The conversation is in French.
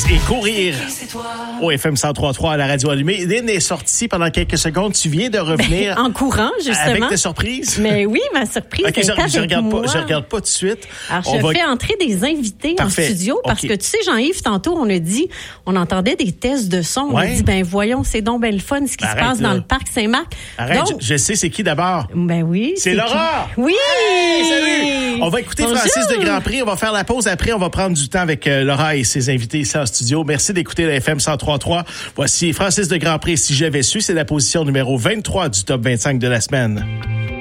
et courir au FM 103.3 à la radio allumée. Lynn est sortie pendant quelques secondes. Tu viens de revenir. En courant, justement. Avec tes surprises? Mais oui, ma surprise okay, est avec je regarde moi. Je regarde pas tout de suite. Alors, fais entrer des invités Parfait. en studio parce que, tu sais, Jean-Yves, tantôt, on entendait des tests de son. On a dit, voyons, c'est donc belle fun ce qui se passe dans le parc Saint-Marc. Arrête, donc, je sais c'est qui d'abord. Ben oui. C'est Laura! Oui! Hey, salut! On va écouter Francis de Grandpré. On va faire la pause. Après, on va prendre du temps avec Laura et ses invités ici en studio. Merci d'écouter le FM 103.3. Voici Francis de Grandpré. Si j'avais su, c'est la position numéro 23 du top 25 de la semaine.